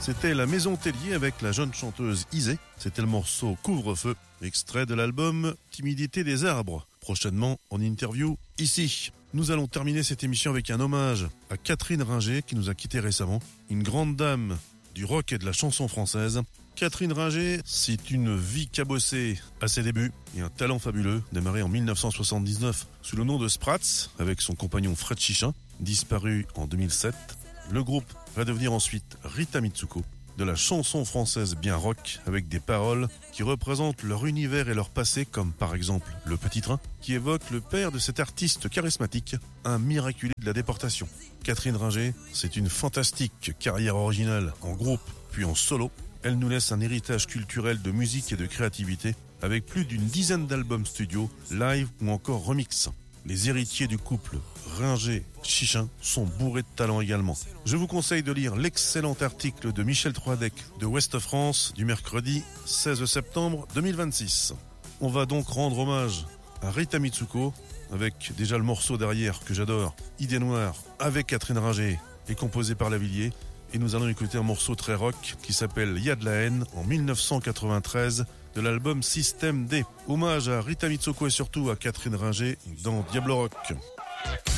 C'était la Maison Tellier avec la jeune chanteuse Isée. C'était le morceau Couvre-feu, extrait de l'album Timidité des arbres. Prochainement en interview ici. Nous allons terminer cette émission avec un hommage à Catherine Ringer qui nous a quittés récemment. Une grande dame du rock et de la chanson française. Catherine Ringer, c'est une vie cabossée à ses débuts et un talent fabuleux, démarré en 1979 sous le nom de Spratz avec son compagnon Fred Chichin, disparu en 2007. Le groupe va devenir ensuite Rita Mitsuko, de la chanson française bien rock avec des paroles qui représentent leur univers et leur passé, comme par exemple Le Petit Train, qui évoque le père de cet artiste charismatique, un miraculé de la déportation. Catherine Ringer, c'est une fantastique carrière originale en groupe puis en solo. Elle nous laisse un héritage culturel de musique et de créativité avec plus d'une dizaine d'albums studio, live ou encore remix. Les héritiers du couple Ringer-Chichin sont bourrés de talent également. Je vous conseille de lire l'excellent article de Michel Troidec de Ouest France du mercredi 16 septembre 2026. On va donc rendre hommage à Rita Mitsuko avec déjà le morceau derrière que j'adore, Idée Noire, avec Catherine Ringer et composé par Lavilliers. Et nous allons écouter un morceau très rock qui s'appelle Y'a de la haine en 1993 de l'album Système D. Hommage à Rita Mitsuko et surtout à Catherine Ringer dans Diablo Rock.